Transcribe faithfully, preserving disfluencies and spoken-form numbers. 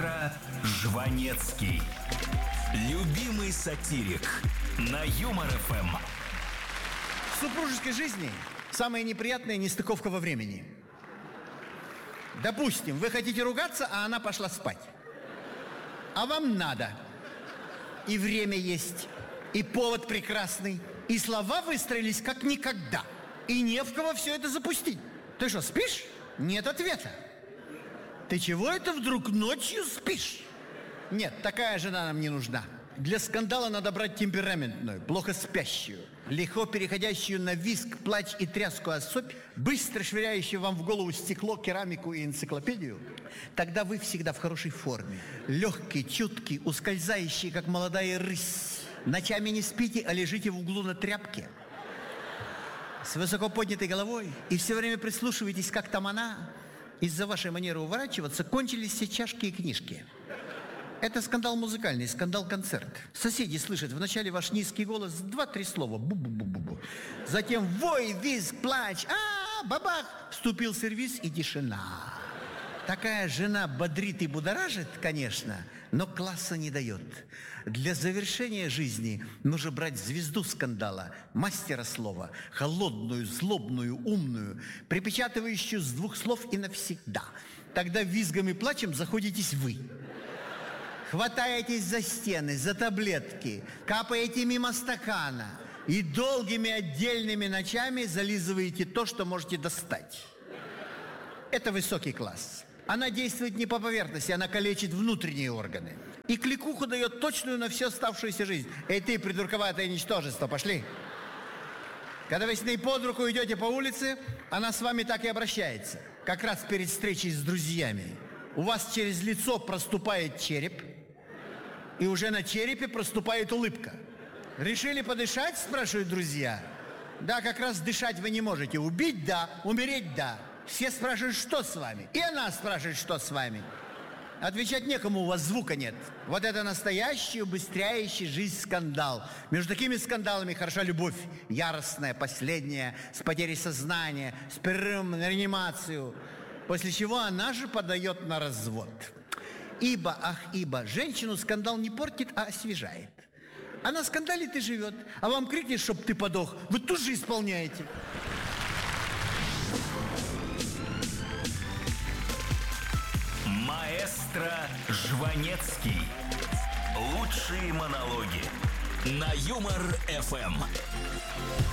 Маэстро Жванецкий. Любимый сатирик на Юмор эф эм. В супружеской жизни самая неприятная нестыковка во времени. Допустим, вы хотите ругаться, а она пошла спать. А вам надо. И время есть, и повод прекрасный, и слова выстроились как никогда. И не в кого все это запустить. Ты что, спишь? Нет ответа. Ты чего это вдруг ночью спишь? Нет, такая жена нам не нужна. Для скандала надо брать темпераментную, плохо спящую, легко переходящую на визг, плач и тряску особь, быстро швыряющую вам в голову стекло, керамику и энциклопедию. Тогда вы всегда в хорошей форме. Легкий, чуткий, ускользающий, как молодая рысь. Ночами не спите, а лежите в углу на тряпке. С высоко поднятой головой. И все время прислушиваетесь, как там она. Из-за вашей манеры уворачиваться кончились все чашки и книжки. Это скандал музыкальный, скандал-концерт. Соседи слышат вначале ваш низкий голос, два-три слова, бу-бу-бу-бу-бу. Затем вой, визг, плач, а бабах, вступил сервиз и тишина. Такая жена бодрит и будоражит, конечно, но класса не дает. Для завершения жизни нужно брать звезду скандала, мастера слова, холодную, злобную, умную, припечатывающую с двух слов и навсегда. Тогда визгом и плачем заходитесь вы. Хватаетесь за стены, за таблетки, капаете мимо стакана и долгими отдельными ночами зализываете то, что можете достать. Это высокий класс. Она действует не по поверхности, она калечит внутренние органы. И кликуху дает точную на всю оставшуюся жизнь. Эй ты, придурковатое ничтожество, пошли. Когда вы с ней под руку идете по улице, она с вами так и обращается. Как раз перед встречей с друзьями. У вас через лицо проступает череп, и уже на черепе проступает улыбка. Решили подышать, спрашивают друзья. Да, как раз дышать вы не можете. Убить – да, умереть – да. Все спрашивают, что с вами. И она спрашивает, что с вами. Отвечать некому, у вас звука нет. Вот это настоящий, убыстряющий жизнь скандал. Между такими скандалами хороша любовь. Яростная, последняя, с потерей сознания, с перерывом на реанимацию. После чего она же подает на развод. Ибо, ах, ибо, женщину скандал не портит, а освежает. Она скандалит и живет. А вам крикнет, чтоб ты подох, вы тут же исполняете. Маэстро Жванецкий. Лучшие монологи на Юмор эф эм.